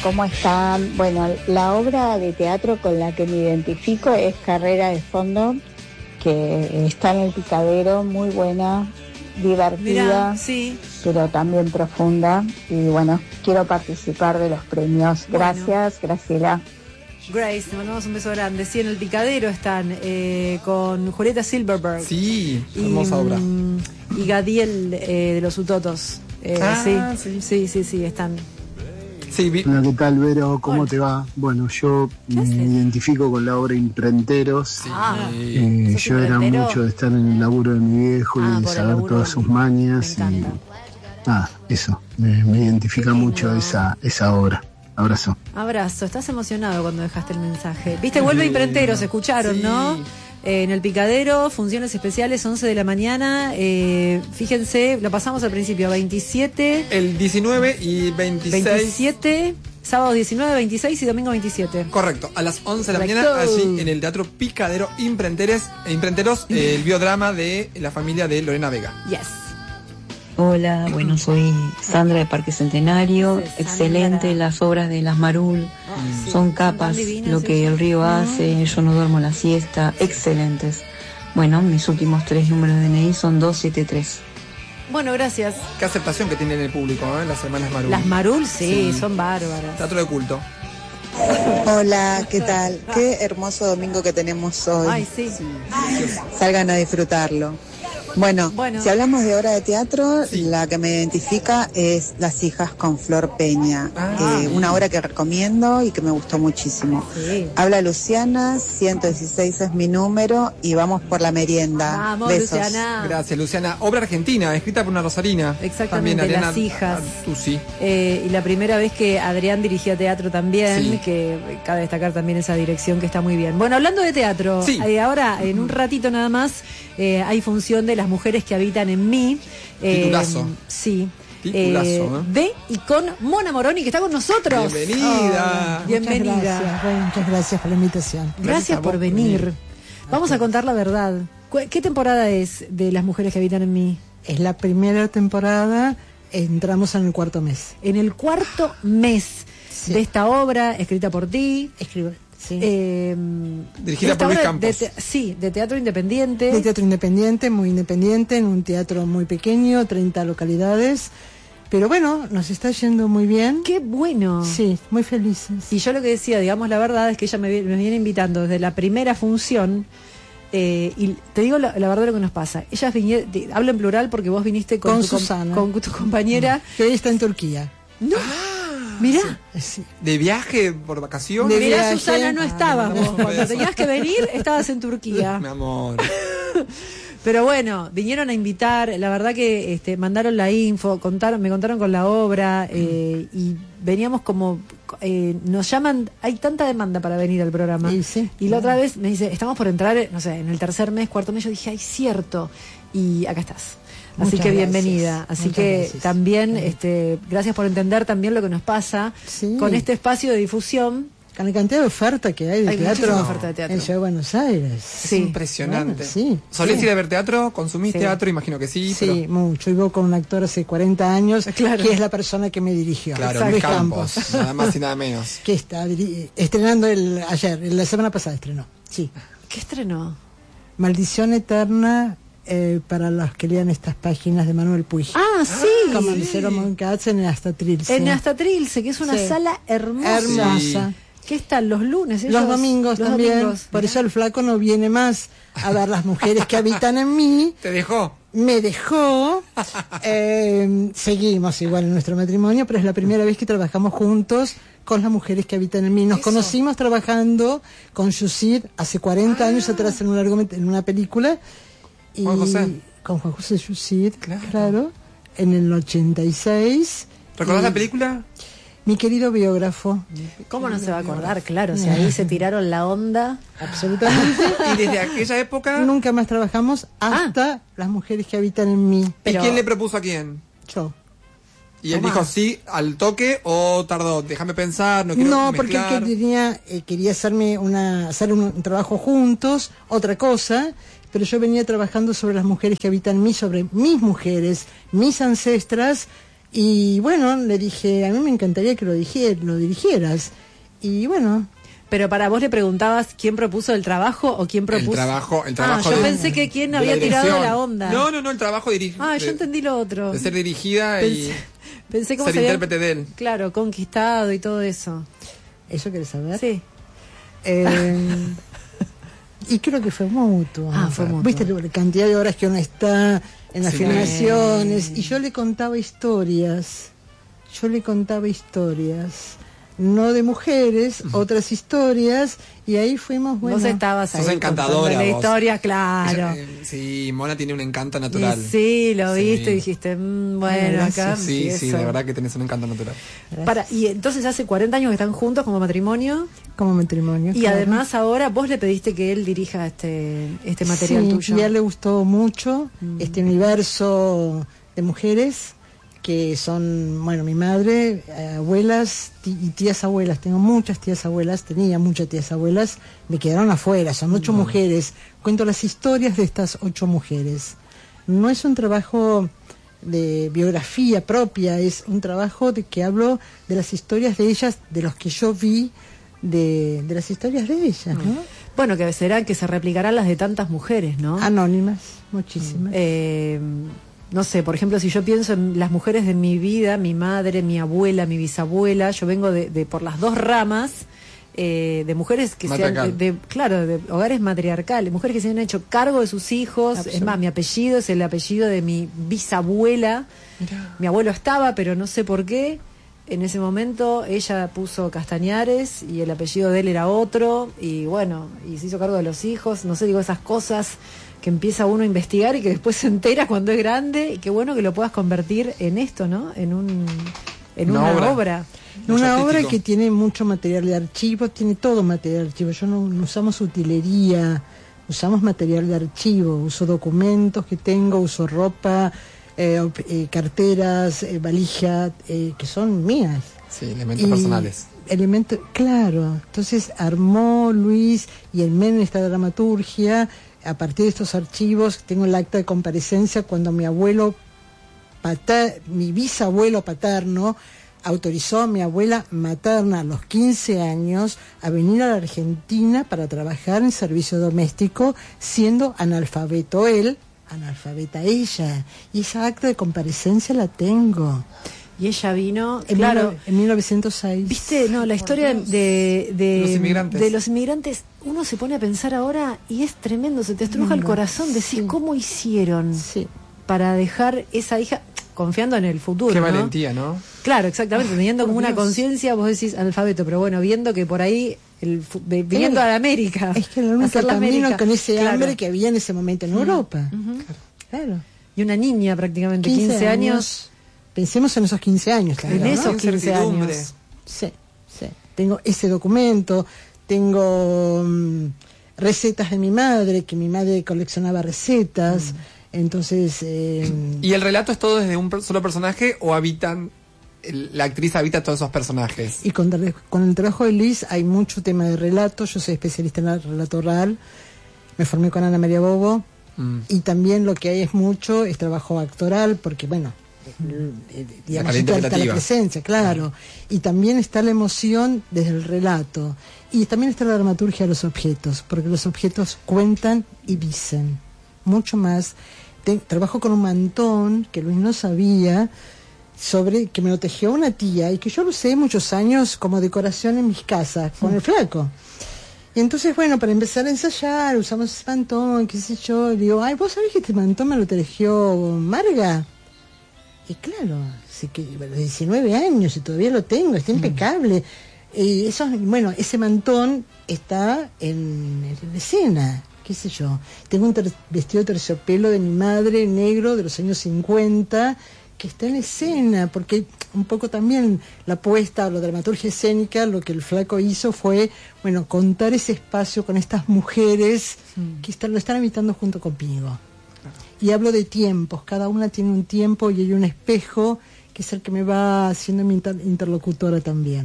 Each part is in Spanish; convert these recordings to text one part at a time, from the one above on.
¿cómo están? Bueno, la obra de teatro con la que me identifico es Carrera de Fondo, que está en el Picadero, muy buena, divertida, Mirá, sí. pero también profunda. Y bueno, quiero participar de los premios. Gracias, Graciela. Grace, te mandamos un beso grande. Sí, en el Picadero están con Julieta Silverberg. Sí, hermosa obra. Y Gadiel de los Utotos. Sí, están. Sí, Hola, ¿qué tal, Vero? ¿Cómo te va? Bueno, yo me identifico con la obra Imprenteros. Yo era mucho de estar en el laburo de mi viejo y de saber todas sus mañas. Y nada, eso, me identifica mucho esa obra. Abrazo. Abrazo. Estás emocionado cuando dejaste el mensaje. Viste, vuelve Imprenteros, escucharon, ¿no? En el Picadero, funciones especiales, 11 de la mañana. Fíjense, lo pasamos al principio, 27. El 19 y 26. 27, sábado 19, 26 y domingo 27. Correcto, a las 11 de la mañana, allí en el Teatro Picadero Imprenteros, el biodrama de la familia de Lorena Vega. Yes. Hola, bueno, soy Sandra de Parque Centenario. Excelente las obras de Las Marul. Son capas, lo que el río hace, Yo no duermo la siesta, excelentes. Bueno, mis últimos 3 números de DNI son 273. Bueno, gracias. Qué aceptación que tienen el público, las hermanas Marul. Las Marul, sí, son bárbaras. Teatro de culto. Hola, ¿qué tal? Qué hermoso domingo que tenemos hoy. Ay, sí. Salgan a disfrutarlo. Bueno, si hablamos de obra de teatro, la que me identifica es Las hijas con Flor Peña, una obra que recomiendo y que me gustó muchísimo. Habla Luciana, 116 es mi número y vamos por la merienda. Vamos, besos. Luciana. Gracias, Luciana. Obra argentina, escrita por una rosarina. Exactamente, también, Las hijas. Tusi. Y la primera vez que Adrián dirigía teatro también, que cabe destacar también esa dirección que está muy bien. Bueno, hablando de teatro, ahora en un ratito nada más hay función de Las mujeres que habitan en mí. Titulazo. Sí. Titulazo, de y con Mona Moroni, que está con nosotros. Bienvenida. Bienvenida. Muchas gracias por la invitación. Gracias por venir. Vamos a contar la verdad. ¿Qué temporada es de Las mujeres que habitan en mí? Es la primera temporada, entramos en el 4º mes. En el 4º mes de esta obra, escrita por ti. Dirigida por Luis Campos. De teatro independiente. De teatro independiente, muy independiente, en un teatro muy pequeño, 30 localidades. Pero bueno, nos está yendo muy bien. ¡Qué bueno! Sí, muy felices. Y yo lo que decía, digamos la verdad, es que ella me viene invitando desde la primera función. Y te digo la verdad de lo que nos pasa. Ellas hablo en plural porque vos viniste con Susana, con tu compañera. Que hoy está en Turquía. No. Mirá. Sí. ¿De viaje por vacaciones? Mirá, Susana, no estabas vos. Cuando tenías que venir, estabas en Turquía. Mi amor. Pero bueno, vinieron a invitar, la verdad que mandaron la info, me contaron con la obra, y veníamos como, nos llaman, hay tanta demanda para venir al programa. Y la otra vez me dice, estamos por entrar, no sé, en el 3er mes, 4º mes, yo dije, ay, cierto, y acá estás. Así que bienvenida. Así que también, gracias por entender también lo que nos pasa con este espacio de difusión. Con la cantidad de oferta que hay de teatro oferta de teatro en Ciudad de Buenos Aires. Es impresionante. ¿Solés ir a ver teatro? ¿Consumís teatro? Imagino que sí. Sí, mucho. Vivo con un actor hace 40 años, que es la persona que me dirigió. Claro, Luis Campos. Nada más y nada menos. Que está estrenando ayer, la semana pasada estrenó. Sí. ¿Qué estrenó? Maldición Eterna. Para los que lean estas páginas de Manuel Puig. Como Lucero Moncats en Astatrilce. En Astatrilce, que es una sala hermosa. ¿Qué están los lunes? Los domingos también. Domingos. Por eso el flaco no viene más a ver Las mujeres que habitan en mí. ¿Te dejó? Me dejó. Seguimos igual en nuestro matrimonio, pero es la primera vez que trabajamos juntos con Las mujeres que habitan en mí. Nos conocimos trabajando con Yusid hace 40 años atrás en una película. Y Juan José. Con Juan José Yusid, claro, en el 86. ¿Recordás la película? Mi querido biógrafo. ¿Cómo no se va a acordar? Claro, o sea, ahí se tiraron la onda. Absolutamente. Y desde aquella época... Nunca más trabajamos hasta Las mujeres que habitan en mí. ¿Y quién le propuso a quién? Yo. ¿Y él dijo sí al toque o tardó? Déjame pensar, no quiero mezclar. Porque él quería hacer un trabajo juntos, otra cosa, pero yo venía trabajando sobre las mujeres que habitan en mí, sobre mis mujeres, mis ancestras, Y bueno, le dije, a mí me encantaría que lo dirigieras. Y bueno... Pero para vos le preguntabas quién propuso el trabajo o quién propuso... El trabajo yo pensé que quién había tirado la onda. No, el trabajo yo entendí lo otro. De ser dirigida pensé cómo ser intérprete de él. Claro, conquistado y todo eso. ¿Eso querés saber? Sí. Y creo que fue mutuo. Fue mutuo. Viste la cantidad de horas que uno está en las filmaciones. Y yo le contaba historias. No de mujeres, otras historias, y ahí fuimos, bueno... Vos estabas ahí. Sos encantadora, la historia, claro. Sí, Mona tiene un encanto natural. Sí, lo viste y dijiste, bueno, acá... Sí, la verdad que tenés un encanto natural. Y entonces hace 40 años que están juntos como matrimonio. Como matrimonio, y claro. Además ahora vos le pediste que él dirija este material tuyo. Sí, a él le gustó mucho este universo de mujeres... que son, bueno, mi madre, abuelas y tías abuelas. Tenía muchas tías abuelas, me quedaron afuera, son 8 mujeres. Cuento las historias de estas 8 mujeres. No es un trabajo de biografía propia, es un trabajo de que hablo de las historias de ellas, de los que yo vi, de las historias de ellas, ¿no? Bueno, que será que se replicarán las de tantas mujeres, ¿no? Anónimas, muchísimas. No sé, por ejemplo, si yo pienso en las mujeres de mi vida, mi madre, mi abuela, mi bisabuela, yo vengo de por las 2 ramas de mujeres que se han, de hogares matriarcales, mujeres que se han hecho cargo de sus hijos. Es más, mi apellido es el apellido de mi bisabuela. Mirá. Mi abuelo estaba, pero no sé por qué. En ese momento ella puso Castañares y el apellido de él era otro, y bueno, y se hizo cargo de los hijos. No sé, digo, esas cosas que empieza uno a investigar y que después se entera cuando es grande, y qué bueno que lo puedas convertir en esto, ¿no? En una obra. Una obra que tiene mucho material de archivo, tiene todo material de archivo. Yo no usamos utilería, usamos material de archivo, uso documentos que tengo, uso ropa, carteras, valija, que son mías. Sí, elementos personales. Claro. Entonces armó Luis y el men esta dramaturgia. A partir de estos archivos tengo el acta de comparecencia cuando mi bisabuelo paterno autorizó a mi abuela materna a los 15 años a venir a la Argentina para trabajar en servicio doméstico, siendo analfabeto él, analfabeta ella. Y esa acta de comparecencia la tengo. Y ella vino, en 1906. ¿Viste? No, la historia de los inmigrantes, uno se pone a pensar ahora y es tremendo, se te estruja el corazón, decís, ¿cómo hicieron para dejar esa hija, confiando en el futuro? Qué valentía, ¿no? Claro, exactamente, teniendo como una conciencia, vos decís analfabeto, pero bueno, viendo que por ahí, viniendo a la América. Es que el único camino con ese hambre que había en ese momento en Europa. Claro. Y una niña prácticamente, 15 años. Pensemos en esos 15 años. Claro, en esos 15 años. Sí. Tengo ese documento, tengo recetas de mi madre, que mi madre coleccionaba recetas. Entonces... ¿Y el relato es todo desde un solo personaje o la actriz habita todos esos personajes? Y con el trabajo de Luis hay mucho tema de relato. Yo soy especialista en el relato oral. Me formé con Ana María Bobo. Y también lo que hay es mucho, es trabajo actoral, porque bueno... digamos, está la presencia, claro. Y también está la emoción desde el relato. Y también está la dramaturgia de los objetos, porque los objetos cuentan y dicen mucho más. Trabajo con un mantón que Luis no sabía, que me lo tejió una tía y que yo lo usé muchos años como decoración en mis casas con el flaco. Y entonces, bueno, para empezar a ensayar usamos ese mantón, qué sé yo. Y digo, ay, ¿vos sabés que este mantón me lo tejió Marga? Y claro, así que 19 años y todavía lo tengo, está impecable. Y bueno, ese mantón está en escena, qué sé yo. Tengo un vestido de terciopelo de mi madre, negro, de los años 50, que está en escena, porque un poco también la puesta o la dramaturgia escénica, lo que el flaco hizo fue, bueno, contar ese espacio con estas mujeres que lo están habitando junto conmigo. Y hablo de tiempos, cada una tiene un tiempo y hay un espejo que es el que me va haciendo mi interlocutora también.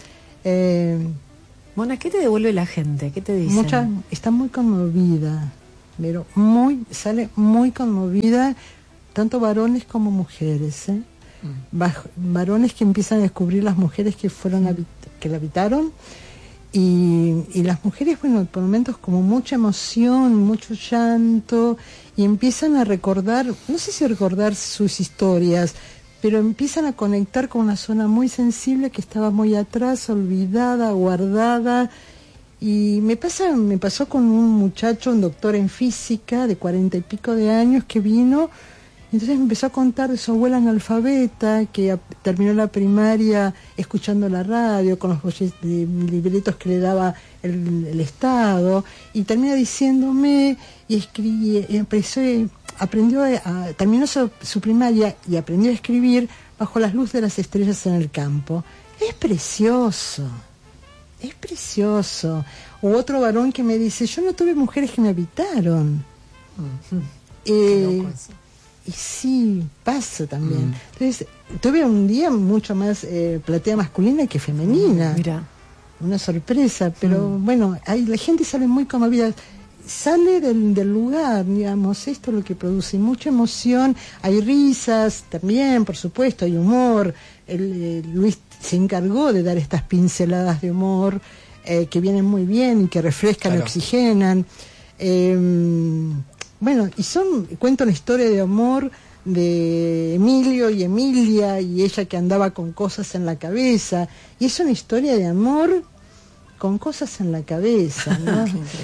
Mona, ¿qué te devuelve la gente? ¿Qué te dice? Está muy conmovida, pero sale muy conmovida, tanto varones como mujeres. varones que empiezan a descubrir las mujeres que que la habitaron, y las mujeres, bueno, por momentos como mucha emoción, mucho llanto, y empiezan a recordar, no sé si recordar sus historias, pero empiezan a conectar con una zona muy sensible que estaba muy atrás, olvidada, guardada. Y me pasó con un muchacho, un doctor en física de 40 y pico de años, que vino, y entonces me empezó a contar de su abuela analfabeta, que terminó la primaria escuchando la radio, con los libretos que le daba el Estado, y termina diciéndome, terminó su primaria y aprendió a escribir bajo las luces de las estrellas en el campo. Es precioso. Es precioso. O otro varón que me dice, yo no tuve mujeres que me habitaron. Y sí, pasa también. Entonces, tuve un día mucho más platea masculina que femenina. Mira. Una sorpresa, pero bueno, la gente sale muy conmovida. Sale del lugar, digamos, esto es lo que produce mucha emoción. Hay risas también, por supuesto, hay humor. Luis se encargó de dar estas pinceladas de humor que vienen muy bien y que refrescan y oxigenan. Bueno, cuento la historia de amor de Emilio y Emilia, y ella que andaba con cosas en la cabeza, y es una historia de amor con cosas en la cabeza, ¿no?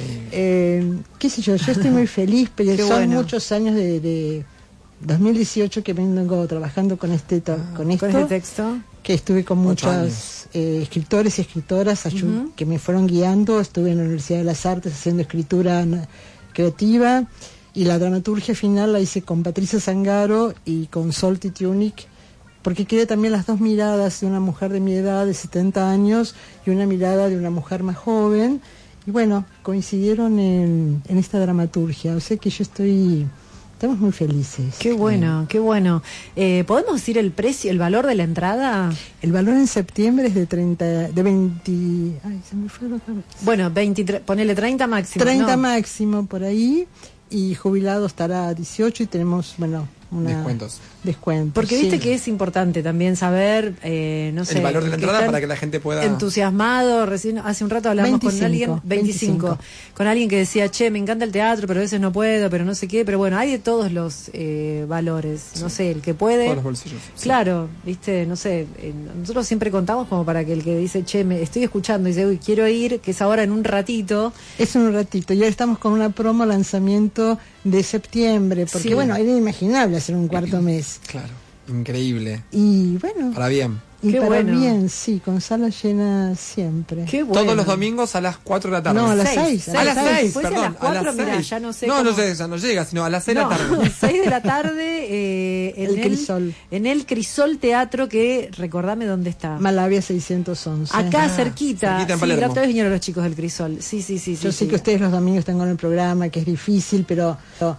Qué sé yo estoy muy feliz, pero son muchos años de 2018 que vengo trabajando con este texto, que estuve con muchos escritores y escritoras que me fueron guiando. Estuve en la Universidad de las Artes haciendo escritura creativa, y la dramaturgia final la hice con Patricia Zangaro y con Sol Titiunic, porque quería también las dos miradas de una mujer de mi edad, de 70 años, y una mirada de una mujer más joven, y bueno, coincidieron en esta dramaturgia. O sea que estamos muy felices. Qué bueno, qué bueno. ¿Podemos decir el precio, el valor de la entrada? El valor en septiembre es de 20... Ay, se me fue la cabeza. Bueno, 23, ponele 30 máximo. 30 máximo, por ahí, y jubilado estará a 18, y tenemos, bueno, descuentos. Porque viste que es importante también saber, no sé, el valor de la entrada para que la gente pueda... Entusiasmado. Recién hace un rato hablamos con alguien, 25, con alguien que decía, me encanta el teatro, pero a veces no puedo, pero no sé qué, pero bueno, hay de todos los valores, no sé, el que puede... Todos los bolsillos. Claro, viste, no sé, nosotros siempre contamos como para que el que dice, me estoy escuchando y dice, uy, quiero ir, que es ahora en un ratito. Es en un ratito, y ahora estamos con una promo lanzamiento de septiembre, porque bueno, era inimaginable hacer un cuarto mes. Claro, increíble. Y bueno, para bien. Y qué para bien, sí, con sala llena siempre. Qué bueno. Todos los domingos a las 4 de la tarde. No, a las 6. A las 6, perdón. A las 4, mira, ya no sé. No, no sé, ya no llega, sino a las 6 de la tarde. 6 de la tarde el Crisol. En el Crisol Teatro, que recordame dónde está. Malavia 611. Acá cerquita. En sí, la otra vez vinieron los chicos del Crisol. Sí. Yo sé que ustedes los domingos están con el programa, que es difícil, pero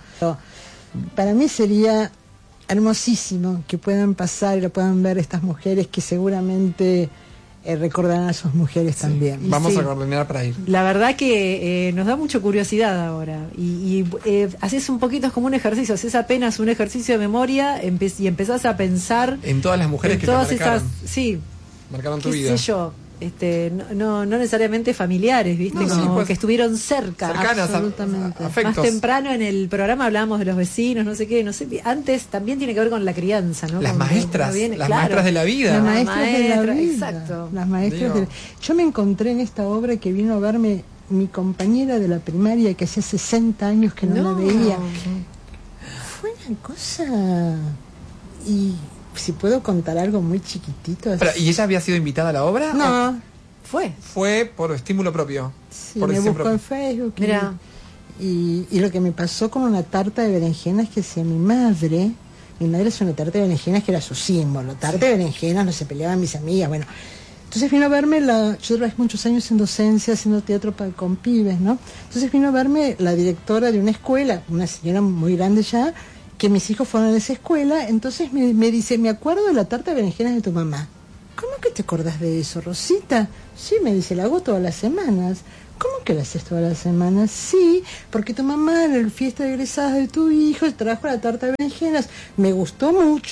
para mí sería hermosísimo que puedan pasar y lo puedan ver estas mujeres que seguramente recordarán a sus mujeres también. Vamos a coordinar para ir. La verdad que nos da mucha curiosidad ahora, y haces un poquito, es como un ejercicio, haces apenas un ejercicio de memoria y empezás a pensar en todas las mujeres que todas te marcaron. Marcaron tu vida. Sé yo, no necesariamente familiares, ¿viste? No, como pues, que estuvieron cercanas, absolutamente. Afectos. Más temprano en el programa hablábamos de los vecinos, no sé qué, antes también tiene que ver con la crianza, ¿no? Las maestras de la vida. Las maestras de la vida. Exacto. Las maestras Yo me encontré en esta obra que vino a verme mi compañera de la primaria, que hacía 60 años que no la veía. Fue una cosa... Y si puedo contar algo muy chiquitito. Pero, ¿y ella había sido invitada a la obra? No. Fue por estímulo propio. Sí, me buscó en Facebook. Mira. Y lo que me pasó con una tarta de berenjenas que hacía mi madre es una tarta de berenjenas que era su símbolo. Tarta de berenjenas, no se peleaban mis amigas, bueno. Entonces vino a verme yo trabajé muchos años en docencia, haciendo teatro con pibes, ¿no? Entonces vino a verme la directora de una escuela, una señora muy grande ya, que mis hijos fueron a esa escuela. Entonces me dice, me acuerdo de la tarta de berenjenas de tu mamá. ¿Cómo que te acordás de eso, Rosita? Sí, me dice, la hago todas las semanas. ¿Cómo que la haces todas las semanas? Sí, porque tu mamá en la fiesta de egresadas de tu hijo trajo la tarta de berenjenas. Me gustó mucho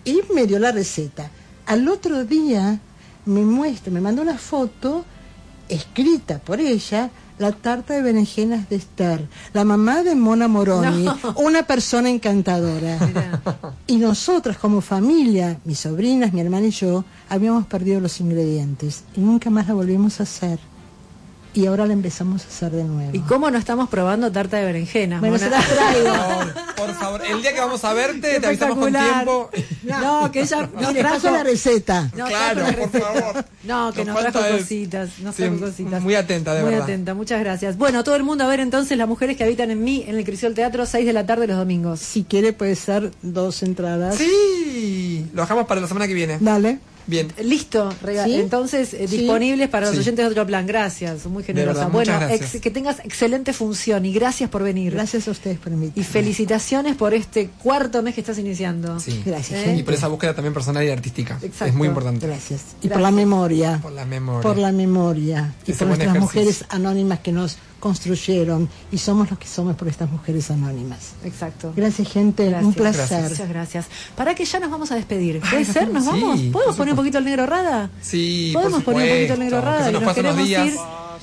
Y me dio la receta. Al otro día me mandó una foto escrita por ella, la tarta de berenjenas de Esther, la mamá de Mona Moroni, una persona encantadora. Mirá. Y nosotras como familia, mis sobrinas, mi hermana y yo, habíamos perdido los ingredientes y nunca más la volvimos a hacer. Y ahora la empezamos a hacer de nuevo. ¿Y cómo no estamos probando tarta de berenjenas? Bueno, se las traigo. Por favor, el día que vamos a verte, te avisamos con tiempo. No, que ella nos trajo la receta. No, claro, por favor. No, que nos trajo cositas. Nos trajo cositas. Muy atenta, de verdad. Muy atenta, muchas gracias. Bueno, todo el mundo a ver entonces Las Mujeres que Habitan en Mí en el Crisol Teatro, 6 de la tarde los domingos. Si quiere puede ser 2 entradas. Sí, lo dejamos para la semana que viene. Dale. Bien. Listo, ¿sí? Entonces disponibles para los oyentes de Otro Plan. Gracias, muy generosa. Bueno, que tengas excelente función y gracias por venir. Gracias a ustedes por invitarme. Y felicitaciones por este 4º mes que estás iniciando. Sí. Gracias. Y por esa búsqueda también personal y artística. Exacto. Es muy importante. Gracias. Y por la memoria. Por la memoria. Por la memoria. Y por nuestras mujeres anónimas que nos construyeron y somos los que somos por estas mujeres anónimas. Exacto. Gracias, gente. Gracias. Un placer. Muchas gracias. Para que ya nos vamos a despedir. ¿Puede ser? ¿Nos vamos? ¿Podemos poner un poquito el Negro Rada? Sí, podemos poner un poquito el Negro Rada. Que nos queremos ir.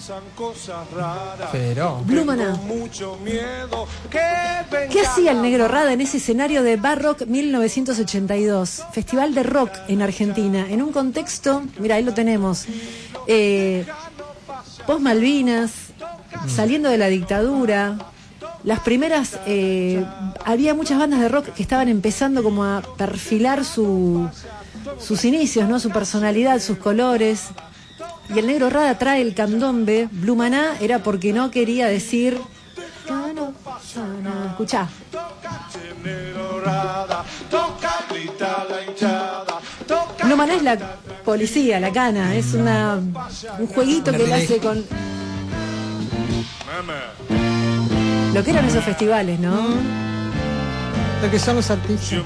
Pero Blue Maná. ¿Qué hacía el Negro Rada en ese escenario de Barrock 1982? Festival de rock en Argentina. En un contexto, mira, ahí lo tenemos. Post Malvinas, saliendo de la dictadura, las primeras, había muchas bandas de rock que estaban empezando como a perfilar sus inicios, ¿no? Su personalidad, sus colores. Y el Negro Rada trae el candombe. Blue Maná era porque no quería decir. Escuchá. Blue Maná es la policía, la cana. Es un jueguito que él hace con lo que eran esos festivales, ¿no? Lo que son los artistas.